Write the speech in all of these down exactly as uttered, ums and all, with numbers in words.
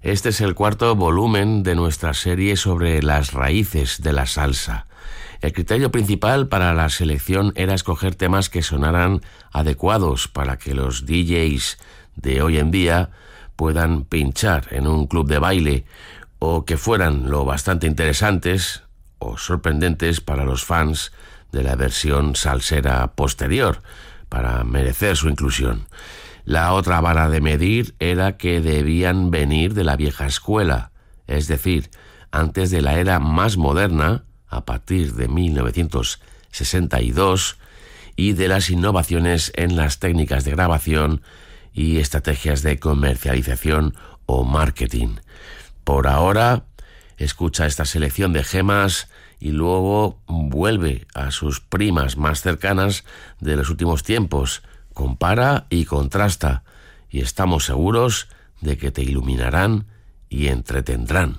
Este es el cuarto volumen de nuestra serie sobre las raíces de la salsa. El criterio principal para la selección era escoger temas que sonaran adecuados para que los D Js de hoy en día puedan pinchar en un club de baile, o que fueran lo bastante interesantes o sorprendentes para los fans de la versión salsera posterior, para merecer su inclusión. La otra vara de medir era que debían venir de la vieja escuela, es decir, antes de la era más moderna, a partir de mil novecientos sesenta y dos, y de las innovaciones en las técnicas de grabación y estrategias de comercialización o marketing. Por ahora, escucha esta selección de gemas y luego vuelve a sus primas más cercanas de los últimos tiempos. Compara y contrasta, y estamos seguros de que te iluminarán y entretendrán.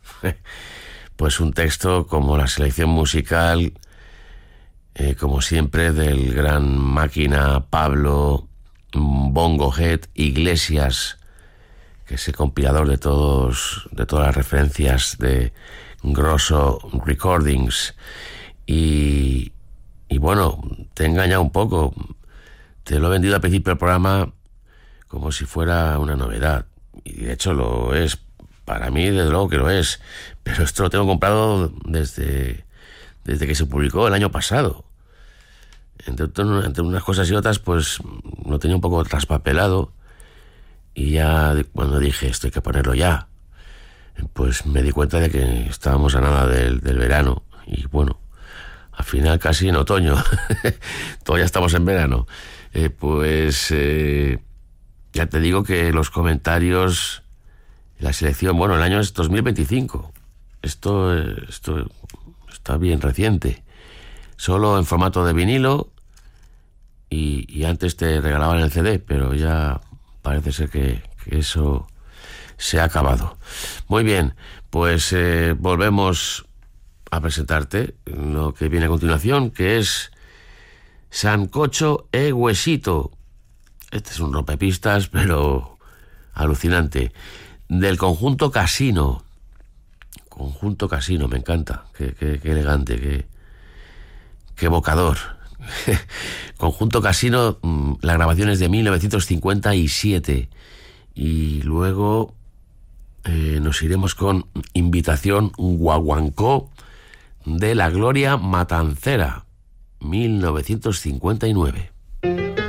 Pues un texto como la selección musical, eh, como siempre, del gran máquina Pablo Bongo Head Iglesias, que es el compilador de todos, de todas las referencias de Grosso Recordings. Y, y bueno, te he engañado un poco. Te lo he vendido al principio del programa como si fuera una novedad. Y de hecho lo es. Para mí, desde luego que lo es. Pero esto lo tengo comprado desde, desde que se publicó el año pasado. Entre, entre unas cosas y otras, pues lo tenía un poco traspapelado. Y ya cuando dije, esto hay que ponerlo ya, pues me di cuenta de que estábamos a nada del, del verano. Y bueno, al final casi en otoño. Todavía estamos en verano. Eh, pues eh, ya te digo que los comentarios, la selección, bueno, el año es dos mil veinticinco. Esto, esto está bien reciente. Solo en formato de vinilo, y, y antes te regalaban el C D, pero ya parece ser que, que eso se ha acabado. Muy bien, pues eh, volvemos a presentarte lo que viene a continuación, que es Sancocho e Huesito. Este es un rompepistas, pero alucinante. Del conjunto Casino. Conjunto Casino, me encanta. Qué, qué, qué elegante, qué, qué evocador. Conjunto Casino, la grabación es de mil novecientos cincuenta y siete. Y luego eh, nos iremos con Invitación Guaguancó de La Gloria Matancera, mil novecientos cincuenta y nueve.